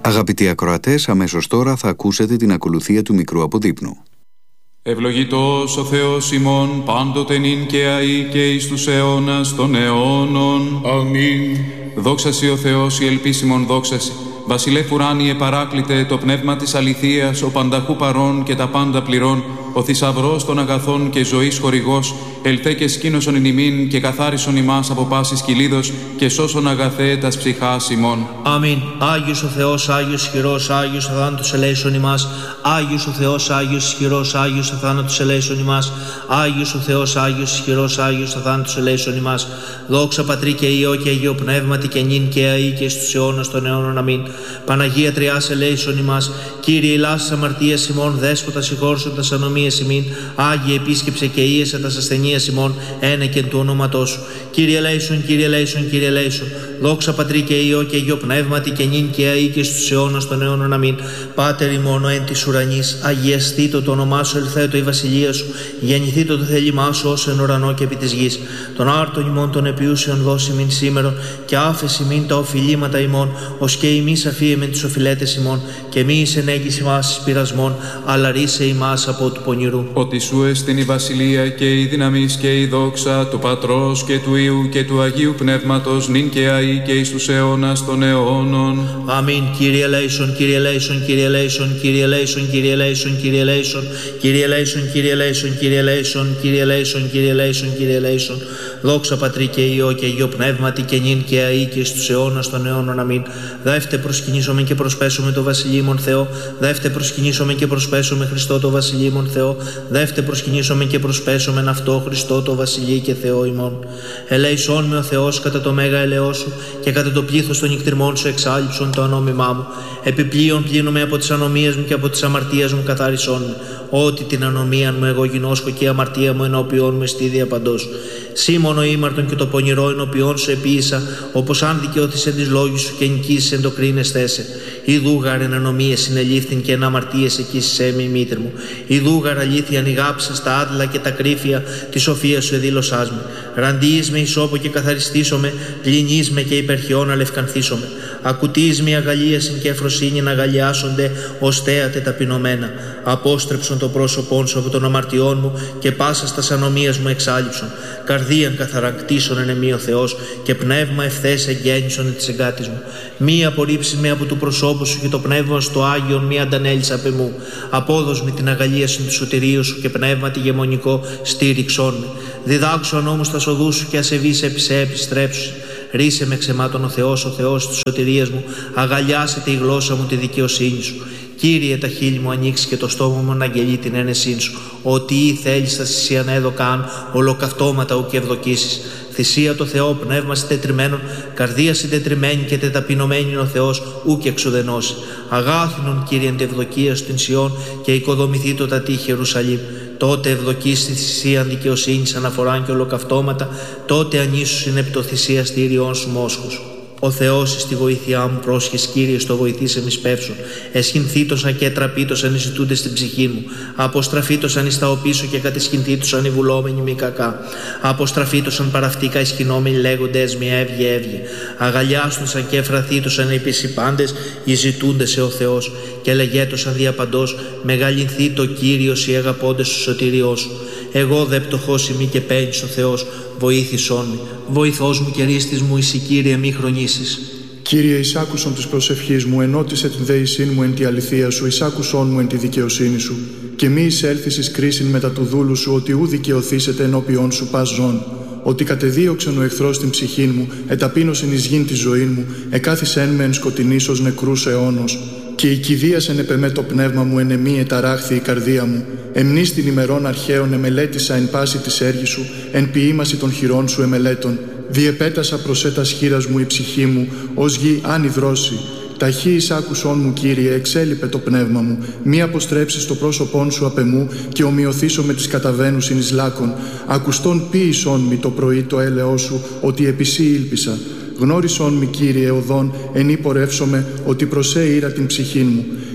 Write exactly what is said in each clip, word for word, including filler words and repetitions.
Αγαπητοί ακροατές, αμέσως τώρα θα ακούσετε την ακολουθία του μικρού αποδείπνου. Ευλογητός ο Θεός ημών πάντοτε νυν και αεί και εις τους αιώνας των αιώνων. Αμήν. Δόξασι ο Θεός η ελπίσιμον δόξασι. Βασιλεύ ουράνιε παράκλητε το πνεύμα της αληθείας, ο πανταχού παρών και τα πάντα πληρών, ο θησαυρός των αγαθών και ζωής χορηγός, ελθέ και σκήνωσον εν ημίν και καθάρισον ημάς από πάσης κυλίδος και σώσον αγαθέ τας ψυχάς ημών. Αμήν. Άγιος ο Θεός, Άγιος ισχυρός, Άγιος ο θάνατος ελέησον ημάς. Άγιος ο Θεός, Άγιος ισχυρός, Άγιος ο θάνατος ελέησον ημάς. Άγιος ο Θεός, Άγιος ισχυρός, Άγιος ο θάνατος ελέησον ημάς. Δόξα Πατρί και Υιό και Αγίο Πνεύματι και νυν και αεί και στους αιώνας των αιώνων. Αμήν. Παναγία Τριάς ελέησον ημάς. Κύριε ηλάς αμαρτίας ημών, Δέσποτα συγχώρσον τας ανομίες ημίν. Άγιε επίσκεψε και ίεσε τας ασθενείας ημών, ένεκεν του ονόματός σου. Κύριε ελέησον, Κύριε ελέησον, Κύριε ελέησον. Δόξα Πατρί και Υιό και Αγίο Πνεύματι και νυν και αεί και στους αιώνας των αιώνων. Αμήν. Πάτερ ημών ο εν της ουρανής, αγιαστήτω το όνομά σου, ελθέτω η βασιλεία σου, γεννηθήτω το θέλημά σου ως εν ουρανό και επί της γης. Τον άρτον ημών των επιούσεων δώσει μην σήμερον και άφεση μην τα οφειλήματα ημών, ως και ημείς αφίεμεν τους οφειλέτες ημών, και μη εις ενέγγιση μας εις πειρασμών, αλλά ρίσε ημάς από του πονηρού. Ότι σου εστιν η βασιλεία και η δύναμις και η δόξα του Πατρός και του Υιού και του Αγίου Πνεύματος, νυν και αεί και εις τους αιώνας των αιώνων. Αμήν. Κύριε ελέησον, Κύριε ελέησον, Κύριε ελέησον, Κύριε ελέησον, Κύριε ελέησον, Κύριε ελέησον, Κύριε ελέησον, Κύριε ελέησον, Κύριε ελέησον, Κύριε ελέησον, Κύριε ελέησον, Κύριε ελέησον. Δόξα Πατρί και Υιό και Αγίο Πνεύματι και νυν και αεί και στους αιώνας των αιώνων. Αμήν. Δεύτε προσκυνήσομαι και προσπέσουμε το βασιλείμον Θεό. Δεύτε προσκυνήσομαι και προσπέσουμε Χριστό το βασιλείμον Θεό. Δεύτε προσκυνήσομαι και προσπέσουμε αυτό Χριστό το βασιλεί και Θεό ημών. Ελέησόν με ο Θεός κατά το μέγα ελαιό σου και κατά το πλήθος των νυχτριμών σου εξάλειψον το ανόμημά μου. Επιπλέον πλύνομαι από τις ανομίες μου και από τις αμαρτίες μου καθάρισόν με. Ότι την ανομία μου εγώ γινώσκω και η αμαρτία μου ενώπιόν μου εστίδια παντός. Σήμωνο ήμαρτον και το πονηρό ενώπιόν σου επίησα, όπως αν δικαιώθησεν τις λόγους σου και νικήσεις εν το κρίνες θέσε. Ιδούγαρ εν ανομίες συνελήφθην και εν αμαρτίες εκείσισέ με η μήτρη μου. Ιδούγαρ αλήθεια ανηγάψα στα άδλα και τα κρύφια τη σοφία σου εδήλωσάς με. Ραντίεις με ισόπο και καθαριστήσομαι, πλυνείς με και υπερχιών αλευκανθήσομαι. Ακουτείς με αγαλίασιν και εφροσύνη να αγαλιάσονται ως θέατε ταπεινωμένα. Απόστρεψον το πρόσωπόν σου από των αμαρτιών μου και πάσα στας ανομίας μου εξάλειψον. Καρδίαν καθαρακτήσον εν εμή ο Θεός και πνεύμα ευθές εγγέννησον εν της εγκάτης μου. Μη απορρίψεις με από του προσώπου σου και το πνεύμα στο Άγιον μη αντανέλεις απ' εμού. Απόδος με την αγαλίασιν του σωτηρίου σου και πνεύμα τη γεμονικό στήριξόν με. Διδάξου ανώμους τα σοδού σου και ασεβείς επί σε επιστρέψου. Ρίσε με ξεμάτων ο Θεός, ο Θεός της σωτηρίας μου, αγαλιάσετε η γλώσσα μου τη δικαιοσύνη σου. Κύριε, τα χείλη μου ανοίξει και το στόμα μου να αγγελεί την ένεσήν σου. Ότι ή θέλεις θα θυσίαν έδωκαν, ολοκαυτώματα ου και ευδοκίσεις. Θυσία το Θεό, πνεύμα συντετριμένων, καρδία συντετριμένη και τεταπεινωμένη ο Θεός, ου και εξουδενώσει. Αγάθινον, Κύριε, εν τευδοκία στην Σιών και οικοδομηθεί το τα τείχη Ιερουσαλήμ. Τότε ευδοκίσει τη θυσία δικαιοσύνης αναφοράν και ολοκαυτώματα, τότε ανήσου είναι επί το θυσία στήριών σου μόσχους. Ο Θεός εις τη βοήθειά μου πρόσχες, Κύριε, στο βοηθήσε μη σπεύσον. Εσχυνθήτωσαν και τραπήτωσαν οι ζητούντες στην ψυχή μου. Αποστραφήτωσαν εις τα οπίσω και κατεσχυνθήτωσαν οι βουλόμενοι μη κακά. Αποστραφήτωσαν παραυτήκα οι σκηνόμενοι λέγοντες μη έβγε έβγε. Αγαλιάστωσαν και εφραθήτωσαν οι πισιπάντες οι ζητούντες σε ο Θεός. Και λεγέτωσαν διαπαντός μεγαλυνθεί το Κύριος οι αγαπώντες του σωτηριός σου. Εγώ δε πτωχός ημί και παίρνεις ο Θεός, βοήθησόν με. Βοηθός μου και ρίστης μου, εσύ Κύριε μη χρονίσεις. Κύριε, εισάκουσον της προσευχής μου, ενώτισε την δεησήν μου εν τη αληθεία σου, εισάκουσόν μου εν τη δικαιοσύνη σου. Και μη εισέλθεις εις κρίσιν μετά του δούλου σου, ότι ου δικαιωθήσετε ενώπιον σου πας ζών. Ότι κατεδίωξεν ο εχθρός την ψυχήν μου, εταπείνωσεν εις γην τη ζωήν μου, εκάθισεν με εν σκοτεινής ως νεκρούς αιώνος. Και η κηδίασεν επεμέ το πνεύμα μου, εν εμή εταράχθη η καρδία μου. Εμνείς την ημερών αρχαίων εμελέτησα εν πάση της έργης σου, εν ποιήμαση των χειρών σου εμελέτων. Διεπέτασα προς έτας χείρας μου η ψυχή μου, ως γη άνυδρώσει. Ταχύ εισάκουσόν μου, Κύριε, εξέλιπε το πνεύμα μου. Μη αποστρέψεις το πρόσωπόν σου απ' εμού και ομοιωθήσω με τις καταβαίνουσιν εις λάκων. Ακουστόν ποίησόν μη το πρωί το έλεό σου, ότι επί σύ ήλπισα. Γνώρισόν μη, Κύριε, οδόν, εν πορεύσομαι, ότι προσέ ήρα την ψυχήν μου.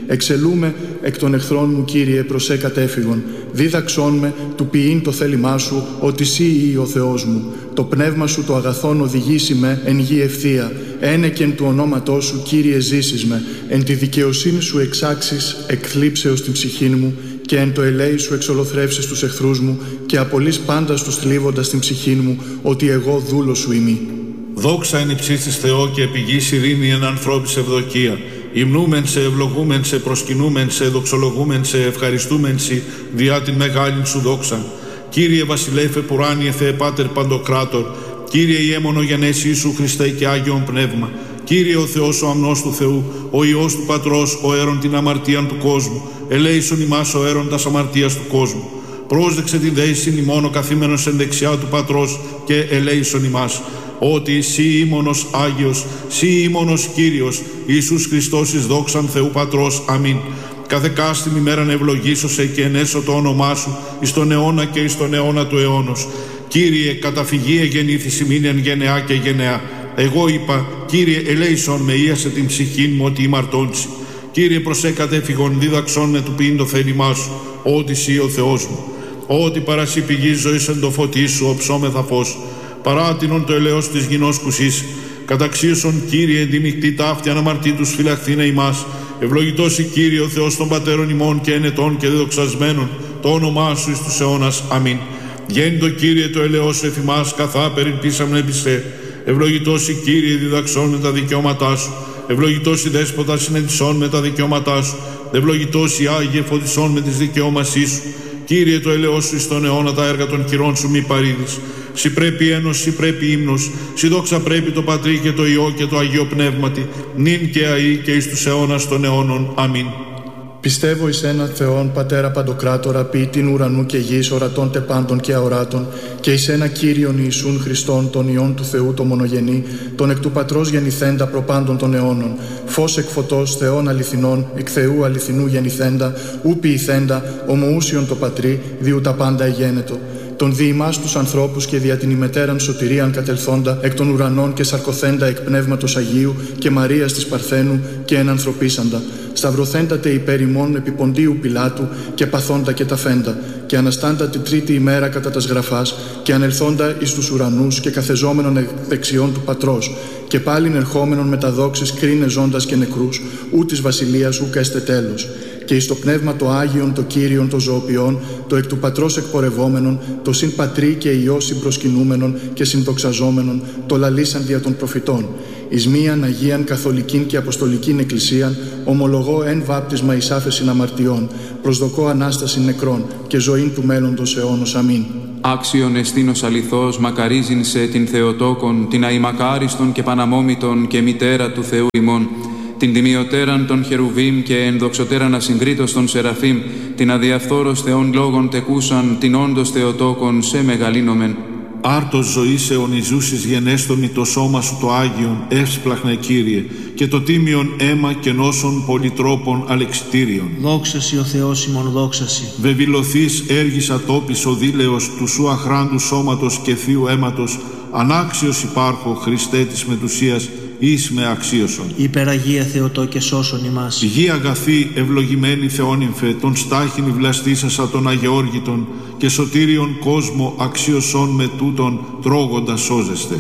Εξελούμε εκ των εχθρών μου, Κύριε, προς σε κατέφυγον. Δίδαξόν με του ποιήν το θέλημά σου, ότι Συ ή ο Θεός μου. Το πνεύμα σου το αγαθόν οδηγήσει με εν γη ευθεία. Ένεκεν του ονόματός σου, Κύριε, ζήσεις με. Εν τη δικαιοσύνη σου εξάξεις εκθλίψεως την ψυχήν μου, και εν το ελέη σου εξολοθρεύσεις τους εχθρούς μου, και απολύς πάντα τους θλίβοντας την ψυχήν μου, ότι εγώ δούλος σου ημί. Δόξα εν υψίστης Θεό και επιγής ειρήνη εν ανθρώπης ευδοκία. Υμνούμεν σε, ευλογούμεν σε, προσκυνούμεν σε, δοξολογούμεν σε, ευχαριστούμεν σε, διά την μεγάλην σου δόξα. Κύριε βασιλέφε πουράνιε Θεέ Πάτερ Παντοκράτορ, Κύριε ιέμονο γενέσει Ιησού Χριστέ και Άγιον Πνεύμα, Κύριε ο Θεός ο αμνός του Θεού, ο Υιός του Πατρός, ο αίρον την αμαρτίαν του κόσμου, ελέησον ημάς ο αίρον τας αμαρτίας του κόσμου. Πρόσδεξε την δέησιν ημών ο καθήμενος εν δεξιά του Πατρός και ελέησον ημάς. Ότι Συ ήμονος Άγιος, Συ ήμονος Κύριος, Ιησούς Χριστός εις δόξαν Θεού Πατρός. Αμήν. Κάθε κάστην ημέραν ευλογήσωσε και ενέσω το όνομά σου εις τον αιώνα και εις τον αιώνα του αιώνος. Κύριε, καταφυγή εγεννήθης ημίν εν γενεά και γενεά. Εγώ είπα, Κύριε, ελέησον με, ίασε την ψυχήν μου ότι ημαρτώντσι. Κύριε, προσέ κατέφυγον, δίδαξον με του ποιήν το θέλημά σου, ότι Συ ο Θεός μου. Ότι παρασύ πηγής ζωής εν το φωτί σου, οψόμεθα φως. Παράτινον το ελαιός της γινός κουσής. Καταξίωσον, Κύριε, εντιμικτή ταύτη αναμαρτήτους φυλαχθήνε ημάς. Ευλογητός η Κύριε ο Θεός των πατέρων ημών και ενετών και δεδοξασμένων, το όνομά σου εις τους αιώνας. Αμήν. Γέννητο, Κύριε, το ελαιός σου εφημάς, καθά περιπτήσαμεν επισέ. Ευλογητός η Κύριε, διδαξών με τα δικαιώματά σου. Ευλογητός η Δέσποτα, συνεντησών με τα δικαιώματά σου. Ευλογητός η Άγιε, φωτισών με τις δικαιώμασή σου. Κύριε, το ελαιός σου εις τον αιώνα τα έργα των χειρών σου μη παρήδεις. Συ πρέπει ένος, συ πρέπει ύμνος, συ δόξα πρέπει το Πατρί και το Υιό και το Αγίο Πνεύματι, νυν και αεί και εις τους αιώνας των αιώνων. Αμήν. Πιστεύω εις έναν Θεόν, Πατέρα Παντοκράτορα, ποιητήν ουρανού και γης, ορατών τε πάντων και αοράτων, και εις ένα Κύριον Ιησούν Χριστόν, τον Υιόν του Θεού το μονογενή, τον εκ του Πατρός γεννηθέντα προπάντων των αιώνων, φως εκ φωτός, Θεών αληθινών, εκ Θεού αληθινού γεννηθέντα, ου ποιηθέντα, ομοούσιον το Πατρί, διού τα πάντα εγένετο. Τον δι' ημάς τους ανθρώπους και δια την ημετέραν σωτηρίαν κατελθόντα εκ των ουρανών και σαρκωθέντα εκ Πνεύματος Αγίου και Μαρίας της Παρθένου και ενανθρωπίσαντα, σταυρωθέντα τε υπέρ ημών επί Ποντίου Πιλάτου και παθόντα και ταφέντα, και αναστάντα τη τρίτη ημέρα κατά τας γραφάς και ανελθόντα εις τους ουρανούς και καθεζόμενον εκ δεξιών του Πατρός, και πάλιν ερχόμενον με τα δόξης κρίνε ζώντας και νεκρούς, ού της βασιλείας ουκ έστε τέλος. Και εις το πνεύμα το Άγιον, το Κύριον, το ζωοποιών, το εκ του Πατρός εκπορευόμενον, το συν Πατρί και Υιό συμπροσκυνούμενον και συνδοξαζόμενον, το λαλήσαν δια των προφητών. Εις μίαν Αγίαν Καθολικήν και Αποστολικήν Εκκλησίαν, ομολογώ εν βάπτισμα εις άφεσιν αμαρτιών, προσδοκώ Ανάσταση νεκρών και ζωήν του μέλλοντος αιώνος. Αμήν. Άξιον εστίνος αληθώς, μακαρίζειν σε την Θεοτόκον, την αημακάριστον και παναμόμητον και μητέρα του Θεού ημών, την τιμιωτέραν των Χερουβίμ και ενδοξωτέραν ασυγκρίτως των Σεραφείμ, την αδιαφθόρος Θεών λόγων τεκούσαν, την όντως Θεοτόκον σε μεγαλύνομεν. Άρτος ζωής αιωνιζούσης γενέστομη το σώμα σου το Άγιον, εύσπλαχνε Κύριε, και το τίμιον αίμα και νόσων πολυτρόπων αλεξιτήριων. Δόξασι ο Θεός ημών, δόξασι. Βεβηλωθείς έργης ατόπις ο δίλεος του σου αχράντου σώματος και θείου αίματος, ανάξιος υπάρχω Χριστέ της μετουσίας, εις με αξίωσον. Υπεραγία Θεοτό και σώσον ημάς. Γη αγαθή ευλογημένη Θεόνυμφε, τον στάχην βλαστήσασα των Αγεώργητων και σωτήριον κόσμο αξίωσον με τούτον τρώγοντας σώζεστε.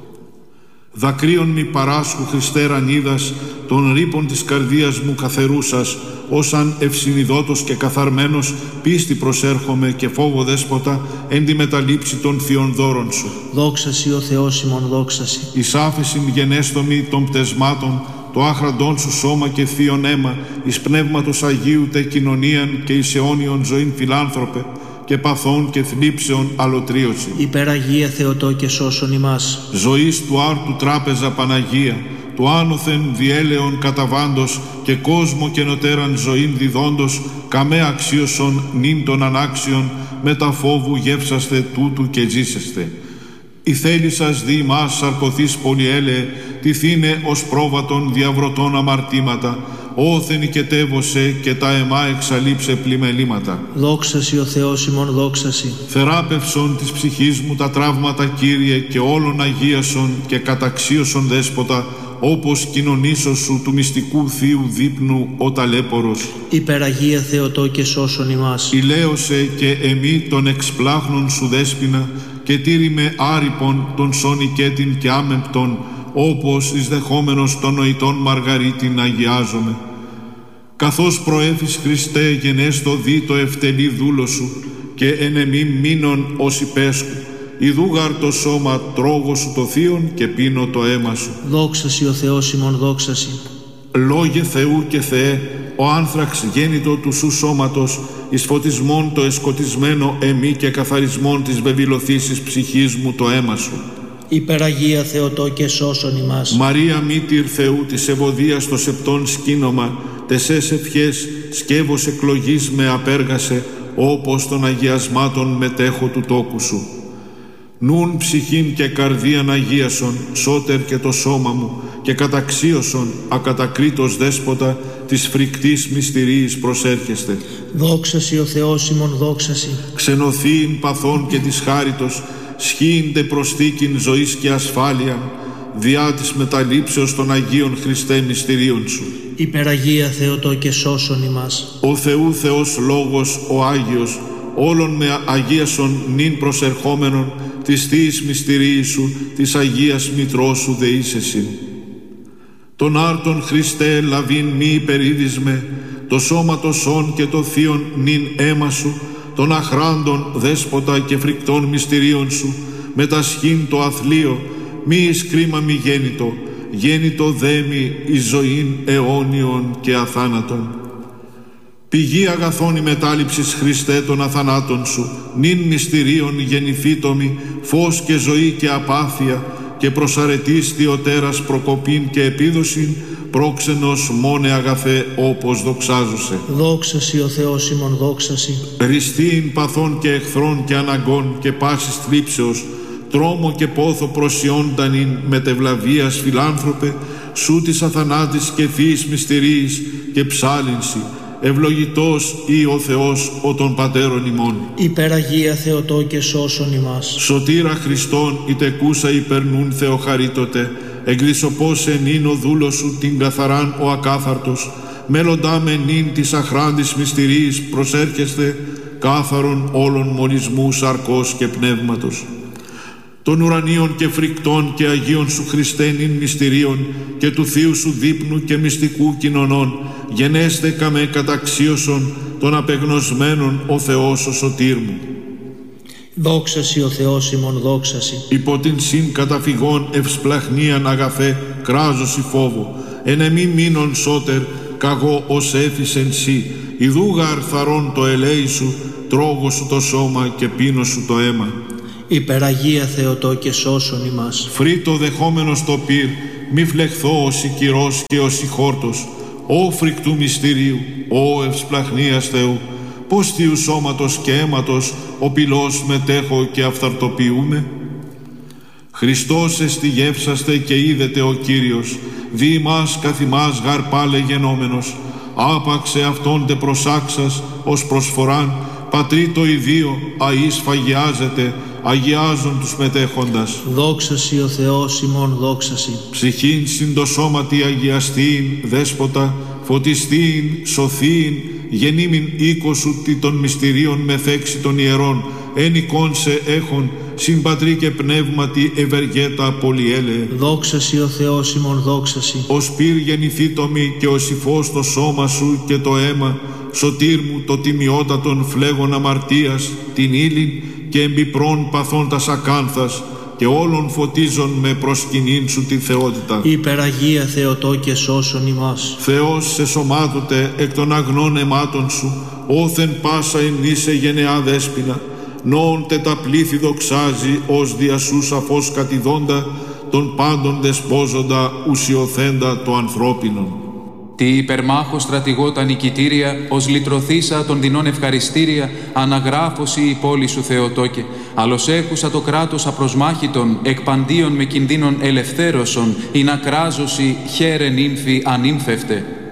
Δακρύων μη παράσχου Χριστέ ρανίδας, των ρήπων της καρδίας μου καθερούσας, όσαν ευσυνειδότος και καθαρμένος πίστη προσέρχομαι και φόβο δέσποτα εν τη μεταλήψη των θειών δώρων σου. Δόξασι ο Θεός ημών, δόξασι. Εις άφεσιν γενέστομη των πτεσμάτων, το άχραντον σου σώμα και θείον αίμα, εις πνεύματος Αγίου τε κοινωνίαν και εις αιώνιον ζωήν φιλάνθρωπε, και παθών και θλίψεων αλωτρίωση. Υπεραγία Θεοτό και σώσον ημάς. Ζωής του άρτου τράπεζα Παναγία, του άνωθεν διέλεον καταβάντος και κόσμο και νοτέραν ζωήν διδόντος, καμέ αξίωσον νυν των ανάξιων, με τα φόβου γεύσαστε τούτου και ζήσεστε. Η θέλη σας δι' ημάς σαρκωθείς πολυέλεε, τυθήνε ως πρόβατον διαβρωτών αμαρτήματα, όθεν οικετεύωσε και τα αιμά εξαλείψε πλημελήματα. Δόξασι ο Θεός ημών, δόξασι. Θεράπευσον της ψυχής μου τα τραύματα Κύριε, και όλων αγίασον και καταξίωσον Δέσποτα όπως κοινωνήσω σου του μυστικού Θείου δείπνου ο ταλέπορος. Υπεραγία Θεοτό και σώσον ημάς. Ηλαίωσε και εμή των εξπλάχνων σου δέσποινα και τήρη με άρυπον των σονικέτην και άμεμπτον, όπως εις δεχόμενος των νοητών Μαργαρίτην αγιάζομαι. Καθώς προέφης Χριστέ γενέστο δι το ευτελή δούλο σου και εν εμή μείνον ως υπέσκου, ιδούγαρ το σώμα τρώγω σου το θείον και πίνω το αίμα σου. Δόξασι ο Θεός ημών, δόξασι. Λόγε Θεού και Θεέ, ο άνθραξ γέννητο του σου σώματος, εις φωτισμόν το εσκοτισμένο εμή και καθαρισμόν της βεβηλωθήσης ψυχής μου το αίμα σου. Υπεραγία Θεοτό και σώσον ημάς. Μαρία μήτηρ Θεού της ευωδίας το σεπτόν σκήνομα, τεσές ευχές σκεύος εκλογής με απέργασε, όπως των αγιασμάτων μετέχω του τόκου σου. Νουν ψυχήν και καρδίαν αγίασον, σώτερ και το σώμα μου, και καταξίωσον, ακατακρίτως δέσποτα, της φρικτής μυστηρίης προσέρχεστε. Δόξασι ο Θεός ημών, δόξασι. Ξενοθείην παθών και της χάριτος, σχήιντε προστίκην ζωής και ασφάλεια, διά της μεταλήψεως των Αγίων Χριστέ μυστηρίων σου. Υπεραγία Θεοτό και σώσον ημάς. Ο Θεού Θεός Λόγος, ο Άγιος, όλων με αγίασον νυν προσερχόμενον, της Θείας μυστηρίης σου, της Αγίας Μητρός σου δεήσεσιν. Τον άρτον Χριστέ λαβήν μη υπερίδισμε, το σώμα το σών και το θείον νυν αίμα σου, των αχράντων δέσποτα και φρικτών μυστηρίων σου, μετασχήν το αθλείο, μη εις κρίμα μη γέννητο, γέννητο δέμι εις ζωήν αιώνιον και αθάνατον. Πηγή αγαθών η μετάληψης Χριστέ των αθανάτων σου, νυν μυστηρίων γεννηθήτομη, φως και ζωή και απάθεια, και προσαρετής θειοτέρας προκοπήν και επίδοσιν, πρόξενος μόνε αγαθέ όπως δοξάζουσε. Δόξασι ο Θεός ημών, δόξασι. Ριστίην παθών και εχθρών και αναγκών και πάσης θλίψεως, τρόμο και πόθο προσιόνταν ειν μετευλαβίας φιλάνθρωπε, σου της αθανάτης και θείης μυστηρίης και ψάλινση, ευλογητός ή ο Θεός ο των πατέρων ημών. Υπεραγία Θεοτό και σώσον ημάς. Σωτήρα Χριστόν η τεκούσα υπερνούν Θεοχαρίτωτε, εκδισοπός εν ειν ο δούλος σου την καθαράν ο ακάθαρτος, μέλλοντά με νυν της αχράντης μυστηρίης προσέρχεστε, κάθαρον όλων μολυσμού σαρκός και πνεύματος. Των ουρανίων και φρικτών και Αγίων σου Χριστέ νυν μυστηρίων και του Θείου σου δείπνου και μυστικού κοινωνών, γενέστε καμέ καταξίωσον των απεγνωσμένων ο Θεός ο σωτήρ μου. Δόξασι ο Θεός ημών, δόξασι. Υπό την συν καταφυγών ευσπλαχνίαν αγαθέ κράζωση φόβο, εν εμή μήνων σώτερ καγώ ως έφησεν σύ, ιδούγα αρθαρών το ελέη σου, τρώγω σου το σώμα και πίνω σου το αίμα. Υπεραγία Θεοτό και σώσον ημάς. Φρύτο δεχόμενος το πυρ, μη φλεχθώ ως η κυρός και ως η χόρτος, Ω φρικτού μυστηρίου, ω ευσπλαχνίας Θεού, πως θείου σώματος και αίματος ο πυλός μετέχω και αυθαρτοποιούμε. Χριστός εστιγεύσαστε και είδετε ο Κύριος, δι' ημάς καθ' ημάς γαρ πάλε γενόμενος, άπαξε αυτόν τε προσάξας ως προσφοράν, πατρί το ιδίο αείς φαγιάζεται, αγιάζουν τους μετέχοντας. Δόξασι ο Θεός ημών, δόξασι. Ψυχήν συν το σώματι αγιαστήν, δέσποτα, φωτιστήν, σωθήν, γεννήμην οίκο σου τι των μυστηρίων μεθέξη των ιερών, εν εικόν σε έχων, συν πατρί και πνεύματι ευεργέτα πολυέλεε. Δόξασι ο Θεός ημών, δόξασι. Ως πυρ γεννηθήτομη και ως υφός το σώμα σου και το αίμα, σωτήρ μου το τιμιότατον φλέγον αμαρτίας, την ύλην και εμπιπρών παθών τας ακάνθας, και όλων φωτίζον με προσκυνήν σου τη θεότητα. Υπεραγία Θεοτό και σώσον ημάς. Θεός σε σωμάτωτε εκ των αγνών αιμάτων σου, όθεν πάσα ενίσε γενεά δέσποινα, νόον τε τα πλήθη δοξάζει, ως δια σου σαφώς κατηδόντα, τον πάντων δεσπόζοντα ουσιοθέντα το ανθρώπινον. Τι υπερμάχο στρατηγό τα νικητήρια, ως λυτρωθήσα των δεινών ευχαριστήρια, αναγράφωση η πόλη σου Θεοτόκε, αλλος έχουσα το κράτος απροσμάχητον, εκπαντίον με κινδύνων ελευθέρωσον, η να κράζωση χαίρεν ύμφη ανήμφευτε.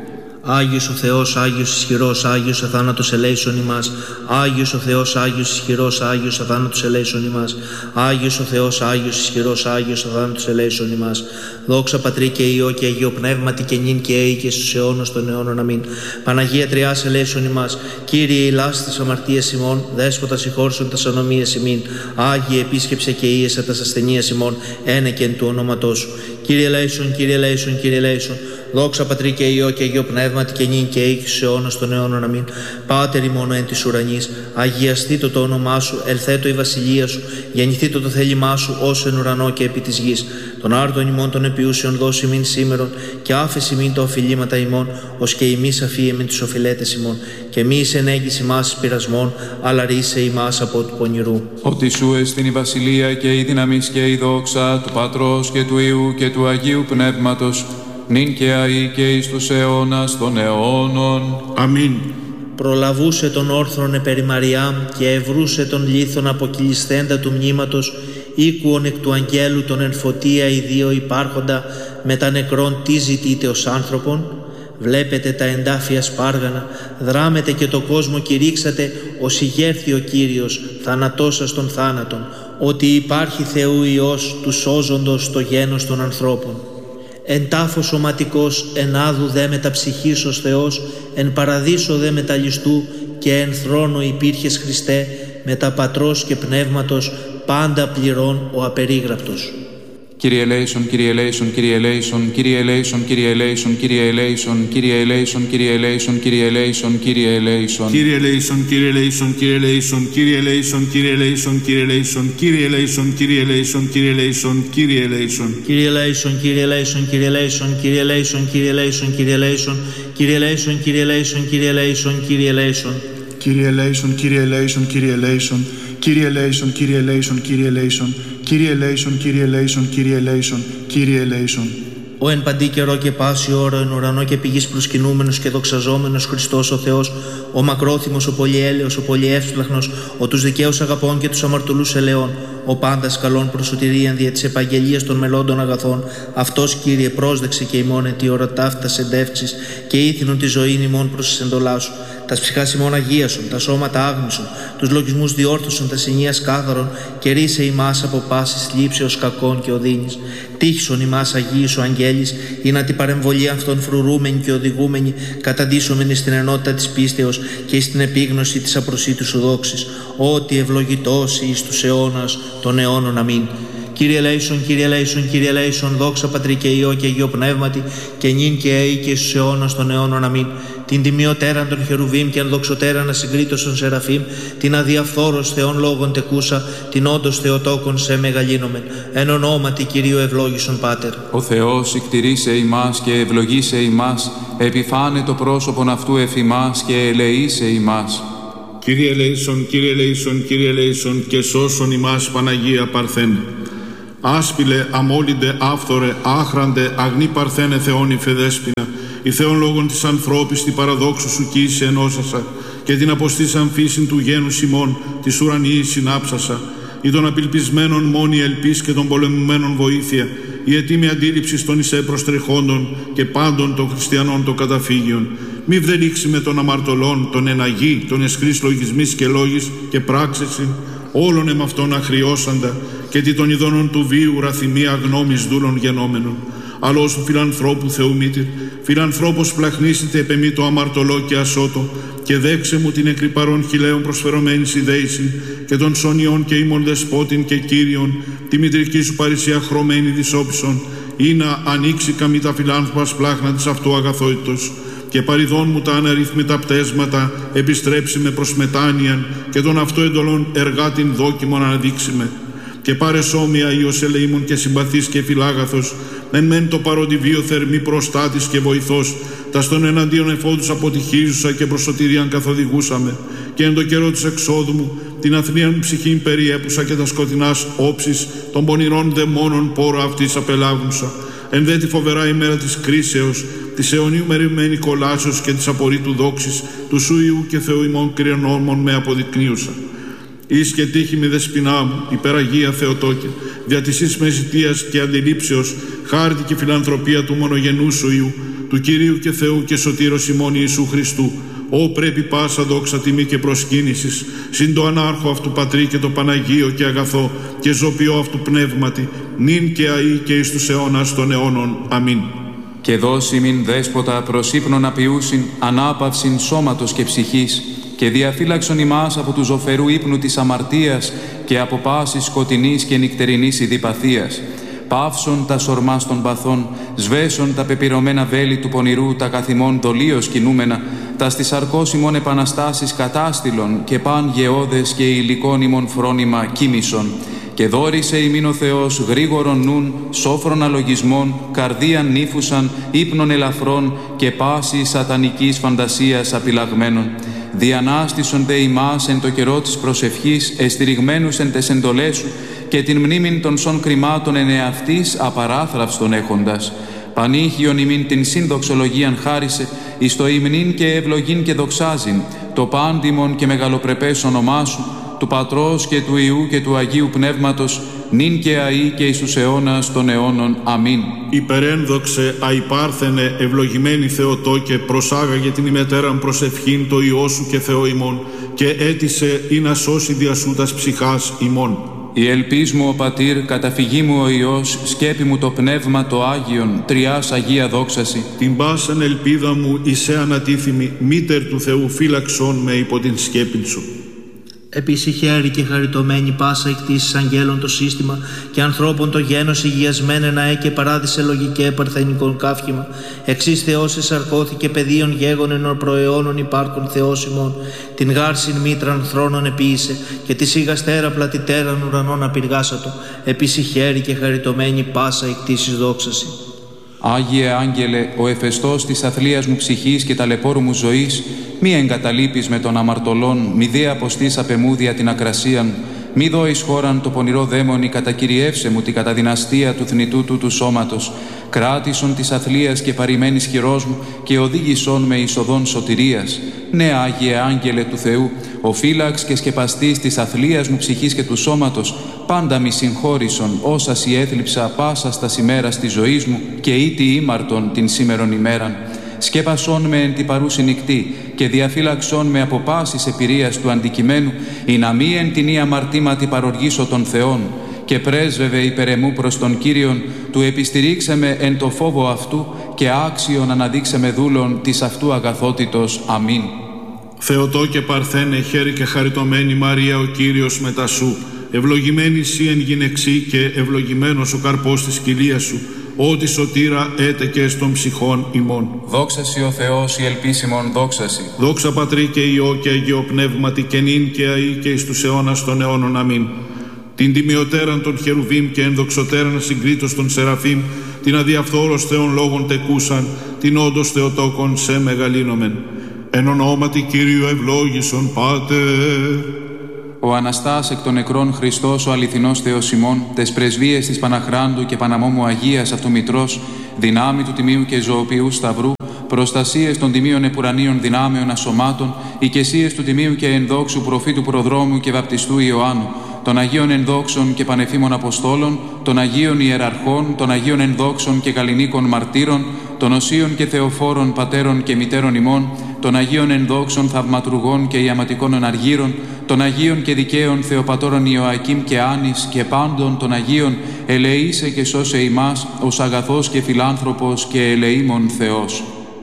Άγιος ο Θεός, Άγιος ισχυρός, Άγιος αθάνατος ελέησον ημάς. Άγιος ο Θεός, Άγιος ισχυρός, Άγιος αθάνατος ελέησον ημάς. Άγιος ο Θεός, Άγιος ισχυρός, Άγιος αθάνατος ελέησον ημάς. Δόξα Πατρί και Υιό και Αγίο Πνεύματι και νυν και αεί και στους αιώνας των αιώνων. Αμήν. Παναγία Τριάς ελέησον ημάς. Κύριε ηλάς τας αμαρτίας ημών, Δέσποτα συγχώρσον τας ανομίας ημίν. Άγιε επίσκεψε και ίεσα τας ασθενείας ημών, ένεκεν του ονόματός σου. Κύριε ελέησον, Κύριε ελέησον, Κύριε ελέησον. Δόξα Πατρί και Υιό και Αγίο Πνεύματι και νυν και αεί και στους αιώνας των αιώνων. Αμήν. Πάτερ ημών εν της ουρανής, αγιαστήτω το όνομά σου, ελθέτω η βασιλεία σου, γεννηθήτω το θέλημά σου, όσο εν ουρανό και επί της γης. Τον άρτον ημών των επιούσεων δώσει μην σήμερον, και άφεση μην τα οφειλήματα ημών, ως και ημείς αφίεμεν τους οφειλέτες ημών. Και μη εις ενέγγις ημάς πειρασμών, αλλά ρίσε ημάς από του πονηρού. Ότι σου εστιν η βασιλεία και η δύναμις και η δόξα του Πατρός και του Υιού και του Αγίου Πνεύματος, νυν και αεί και εις τους αιώνας των αιώνων. Αμήν. Προλαβούσε τον όρθρον επέρι Μαριάμ και ευρούσε τον λίθον αποκυλισθέντα του μνήματος, οίκουον εκ του αγγέλου τον εν φωτία οι δύο υπάρχοντα, με τα νεκρόν τι ζητείτε ως άνθρωπον. Βλέπετε τα εντάφια σπάργανα, δράμετε και το κόσμο κηρύξατε, ως ηγέρθη ο Κύριος, θανατώσας των θάνατων, ότι υπάρχει Θεού Υιός του σώζοντος το γένος των ανθρώπων. Εν τάφο σωματικός, εν άδου δε μεταψυχής ως Θεός, εν παραδείσο δε μεταλλιστού, και εν θρόνο υπήρχες Χριστέ, μετα Πατρός και Πνεύματος, πάντα πληρών ο απερίγραπτος. Κύριε ελέησον, Κύριε ελέησον, Κύριε ελέησον, Κύριε ελέησον, Κύριε ελέησον, Κύριε ελέησον, Κύριε ελέησον, Κύριε ελέησον, Κύριε ελέησον, Κύριε ελέησον. Κύριε ελέησον, Κύριε ελέησον, Κύριε ελέησον, Κύριε ελέησον, Κύριε ελέησον, Κύριε ελέησον, Κύριε ελέησον, Κύριε ελέησον, Κύριε ελέησον, Κύριε ελέησον. Κύριε ελέησον, Κύριε ελέησον, Κύριε ελέησον, Κύριε ελέησον, Κύριε ελέησον, Κύριε ελέησον, Κύριε ελέησον, Κύριε ελέησον, Κύριε ελέησον, Κύριε ελέησον. Κύριε ελέησον, Κύριε ελέησον, Κύριε ελέησον, Κύριε ελέησον, Κύριε ελέησον, Κύριε ελέησον, Κύριε ελέησον, Κύριε ελέησον, Κύριε ελέησον, Κύριε ελέησον. Ο εν παντή καιρό και πάση ώρα, εν ουρανό και πηγής προσκυνούμενος και δοξαζόμενος Χριστός ο Θεός, ο μακρόθυμος, ο πολυέλεος, ο πολυεύσπλαχνος, ο τους δικαίους αγαπών και τους αμαρτωλούς ελαιών, ο πάντας καλών προσωτηρίαν δια της επαγγελίας των μελώντων αγαθών, αυτός Κύριε πρόσδεξε και ημών εν τη ώρα ταύτας εντεύξεις και ήθινον τη ζωήν ημών προς τις εντολάς σου. Τας ψυχάς ημών αγίασον, τα σώματα άγνησον, τους λογισμούς διόρθωσον, τα συνείας κάθαρον, και ρίσε ημάς από πάσης θλίψεως κακών και οδύνης. Τύχησον ημάς αγίης ο αγγέλης, ή να την παρεμβολή αυτών φρουρούμενη και οδηγούμενη, καταντήσομενη στην ενότητα της πίστεως και στην επίγνωση της απροσίτου σου δόξης, ότι ευλογητός εις τους αιώνας των αιώνων. Αμήν. Κύριε ελέησον, Κύριε ελέησον, Κύριε ελέησον, δόξα Πατρί και Υιό και Αγίο Πνεύματι, και νυν και αεί και στους αιώνας των αιώνων. Αμήν. Την τιμιωτέραν των χερουβίμ και ανδοξωτέραν ασυγκρίτως των σεραφείμ, την αδιαφθόρος Θεών λόγων τεκούσα, την όντως Θεοτόκον σε μεγαλύνομεν. Εν ονόματι Κυρίου ευλόγησον Πάτερ. Ο Θεός ικτηρίσε ημάς και ευλογήσε ημάς, επιφάνε το πρόσωπον αυτού εφ' ημάς και ελεήσε ημάς. Κύριε ελέησον, Κύριε ελέησον, Κύριε ελέησον, και σώσον ημάς Παναγία Παρθένε. Άσπηλε, αμόλυντε, άφθορε, άχραντε, αγνή Παρθένε Θεόν η Φεδέσποινα, η Θεόν λόγων της ανθρώπης τη παραδόξου σου κοίησε ενώσασα, και την αποστήσαν φύσιν του γένους ημών, της ουρανιής συνάψασα, ή των απελπισμένων μόνη ελπίς και των πολεμουμένων βοήθεια, η ετοίμη αντίληψη των εισέ προστρεχόντων και πάντων των χριστιανών των καταφύγιων. Μη βδελήξει με των αμαρτωλών, των εναγή, των εσχρής λογισμής και λόγης και πράξεσιν, όλων εμ' αυτών αχριώσαντα, και τι των ειδώνων του βίου ραθυμία γνώμης δούλων γενόμενων. Αλλά σου φιλανθρώπου Θεού μήτηρ, φιλανθρώπος πλαχνίσετε επ' εμεί το αμαρτωλό και ασώτο, και δέξε μου την εκρυπαρών χιλέων προσφερωμένης ιδέησιν, και των σωνιών και ήμων δεσπότην και κύριον, τη μητρική σου παρησία χρωμένη δυσόπισον, ή να ανοίξει καμή τα φιλάνθρωπας πλάχνα της αυτού αγαθότητος, και παριδών μου τα αναρρύθμιτα πτέσματα επιστρέψει με προς μετάνοιαν, και των αυτό εντολών εργάτην δόκιμον αναδείξει με. Και πάρε σώμια Υιός ελεήμων και συμπαθής και φιλάγαθος, εν μεν το παρόντι βίο θερμή προστάτης και βοηθός, τα στον εναντίον εφόδους αποτυχίζουσα και προσωτηρίαν καθοδηγούσαμε, και εν το καιρό της εξόδου μου την αθλίαν ψυχήν περιέπουσα και τα σκοτεινάς όψεις των πονηρών δαιμόνων πόρο αυτής απελάβουσα. Εν δε τη φοβερά ημέρα της κρίσεως, της αιωνίου μεριμμένη κολάσεως και της απορρίτου δόξης, του σου Υιού και Θεού ημών κρυονόμων με αποδεικνύουσα. Εις και τύχη μη δεσποινά μου, υπεραγία Θεοτόκε, δια της εις με ζητίας και αντιλήψεως, χάρτη και φιλανθρωπία του μονογενού σου Υιού, του Κυρίου και Θεού και Σωτήρος ημών Ιησού Χριστού, Ω πρέπει πάσα δόξα τιμή και προσκύνησης, συν το ανάρχο αυτού Πατρί και το Παναγίο και αγαθό και ζωπιό αυτού πνεύματι, νυν και αεί και εις τους αιώνας των αιώνων. Αμήν. Και δώσει μην δέσποτα προς ύπνον απειούσιν, ανάπαυσιν σώματος και ψυχής, και διαφύλαξον ημάς από του ζωφερού ύπνου της αμαρτίας και από πάσης σκοτεινής και νυχτερινής ειδιπαθίας. Παύσον τα σορμάς των παθών, σβέσον τα πεπυρωμένα βέλη του πονηρού, τα καθημών δολίως κινούμενα, τα στις σαρκός ημών επαναστάσεις κατάστηλον και παν γεώδες και υλικών ημών φρόνημα κοίμησον. Και δόρισε ημίν ο Θεός γρήγορον νουν, σόφρον αλογισμών, καρδίαν νύφουσαν, ύπνων ελαφρών και πάση σατανικής φαντασίας απειλαγμένων. Διανάστησον δε ημάς εν το καιρό της προσευχής, εστηριγμένους εν τες εντολές σου, και την μνήμην των σων κρυμάτων εν εαυτής απαράθραυστον έχοντας. Πανήχιον ημίν την συνδοξολογίαν χάρισε, εις το υμνήν και ευλογήν και δοξάζειν, το πάντιμον και μεγαλοπρεπές όνομά σου, του Πατρός και του Υιού και του Αγίου Πνεύματος, νυν και αεί και εις τους αιώνας των αιώνων. Αμήν. Υπερένδοξε, αϊπάρθενε, ευλογημένη Θεοτόκε, προσάγαγε την ημετέραν προσευχήν το Υιό σου και Θεό ημών, και έτησε ή να σώσει δια σου τας ψυχάς ημών. Η ελπίς μου ο Πατήρ, καταφυγή μου ο Υιός, σκέπη μου το Πνεύμα το Άγιον, τριάς Αγία δόξαση. Την πάσαν ελπίδα μου εισέ ανατίθιμη, μήτερ του Θεού φύλαξον με υπό την σκέπην σου. Επίση χαίρη και χαριτωμένη πάσα εκτίσεις αγγέλων το σύστημα και ανθρώπων το γένος υγιασμένε ναέ και παράδεισε λογικέ παρθενικών καύχημα. Εξής Θεός εσαρκώθηκε παιδίων γέγονεν ορ προαιώνων υπάρχων Θεός ημών. Την γάρσιν μήτραν θρόνων επίησε και τη σιγαστέρα πλατιτέραν ουρανών απειργάσατο. Επίση χαίρη και χαριτωμένη πάσα εκτίσεις δόξαση. Άγιε Άγγελε, ο εφεστός της αθλίας μου ψυχής και ταλαιπώρου μου ζωής, μη εγκαταλείπεις με των αμαρτωλών, μη δε αποστείς απεμούδια την ακρασίαν, μη δώεις χώραν το πονηρό δαίμονι, κατακυριεύσε μου την καταδυναστία του θνητού του του σώματος, κράτησον της αθλίας και παρημένης χειρός μου και οδήγησον με εις οδόν σωτηρίας. Ναι, Άγιε Άγγελε του Θεού, ο φύλαξ και σκεπαστής της αθλίας μου ψυχής και του σώματος, πάντα μη συγχώρησον όσα σοι έθλιψα πάσα στα ημέρας της ζωής μου και ήτι ήμαρτον την σήμερον ημέραν. Σκέπασόν με εν τη παρούση νυχτή και διαφύλαξόν με από πάσης επηρείας του αντικειμένου, ή να μη εν την ή αμαρτήματι παροργήσω των Θεών, και πρέσβευε υπερ εμού προς τον Κύριον, του επιστηρίξε με εν το φόβο αυτού και άξιον αναδείξε με δούλων της αυτού αγαθότητος. Αμήν. Θεοτό και παρθένε, χαίρη και χαριτωμένη Μαρία ο Κύριος μετά σου, ευλογημένη σύ εν γυναιξή και ευλογημένος ο καρπός της κοιλίας σου, ότι σωτήρα έτεκε των ψυχών ημών. Δόξασι ο Θεός η ελπίσιμον δόξασι. Δόξα Πατρί και Υιό και Αγίο Πνεύματι και νυν και αεί και εις τους αιώνας των αιώνων. Αμήν. Την τιμιωτέραν των χερουβίμ και ενδοξωτέραν συγκρίτως των Σεραφείμ, την αδιαφθόρος Θεών λόγων τεκούσαν, την όντως Θεοτόκον σε μεγαλύνομεν. Εν ονόματι Κύριου ευλόγησον Πάτερ. Ο Αναστάς εκ των νεκρών Χριστός, ο αληθινός Θεός ημών, τες πρεσβείες της Παναχράντου και Παναμόμου Αγίας αυτού Μητρός, δυνάμει του Τιμίου και Ζωοποιού Σταυρού, προστασίες των Τιμίων Επουρανίων δυνάμεων ασωμάτων, οικεσίες του Τιμίου και ενδόξου προφήτου Προδρόμου και Βαπτιστού Ιωάννου, των Αγίων Ενδόξων και Πανεφήμων Αποστόλων, των Αγίων Ιεραρχών, των Αγίων Ενδόξων και Καλλινίκων Μαρτύρων, των Οσίων και Θεοφόρων Πατέρων και Μητέρων ημών, των Αγίων Ενδόξων Θαυματουργών και Ιαματικών Εναργύρων, των Αγίων και Δικαίων Θεοπατώρων Ιωακήμ και Άνης και πάντων των Αγίων, ελεήσε και σώσε ημάς ως αγαθός και φιλάνθρωπος και ελεήμων Θεός.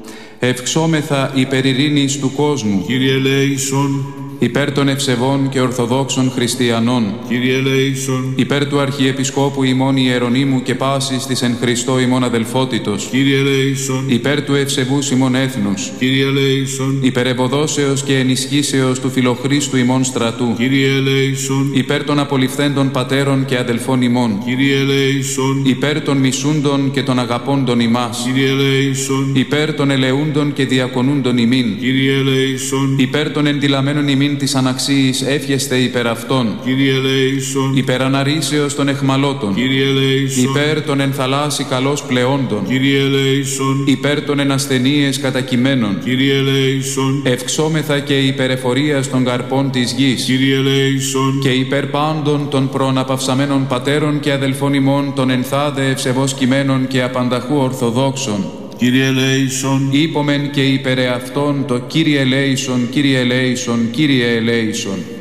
Ευξόμεθα υπερ ειρήνης του κόσμου. Κύριε ελέησον. Υπέρ των ευσεβών και ορθοδόξων χριστιανών. Κύριε ελέησον. Υπέρ του Αρχιεπισκόπου ημών Ιερονύμου και πάσης της εν Χριστώ ημών αδελφότητος. Κύριε ελέησον. Υπέρ του ευσεβούς ημών έθνους. Κύριε ελέησον. Υπέρ ευωδόσεως και ενισχύσεως του φιλοχρίστου ημών στρατού. Κύριε ελέησον. Υπέρ των απολυφθέντων πατέρων και αδελφών ημών. Κύριε ελέησον. Υπέρ των μισούντων και των αγαπώντων ημάς. Κύριε ελέησον. Υπέρ των ελεούντων και διακονούντων ημίν. Κύριε ελέησον. Υπέρ των ενδυλαμένων ημίν της αναξίης εύχεστε υπέρ αυτών. Κύριε ελέησον. Υπέρ αναρρήσεως των εχμαλώτων. Κύριε ελέησον. Υπέρ των ενθαλάσσι καλώς πλεόντων. Κύριε ελέησον. Υπέρ των ενασθενείες κατακειμένων. Κύριε ελέησον. Ευξόμεθα και υπερεφορίας των καρπών της γης. Κύριε ελέησον. Και υπέρ πάντων των προαναπαυσαμένων πατέρων και αδελφών ημών των ενθάδε ευσεβώς κειμένων και απανταχού ορθοδόξων. Κύριε ελέησον. Είπομεν και υπερ εαυτόν το Κύριε ελέησον, Κύριε ελέησον, Κύριε ελέησον.